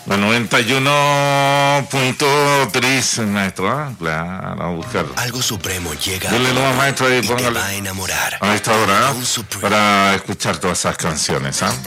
La 91.3, maestro, ¿ah? Claro, vamos a buscar. Algo supremo llega Dile nomás, maestro, y y te póngale va a enamorar. a esta hora, ¿ah? Algo supremo. Para escuchar todas esas canciones, ¿ah?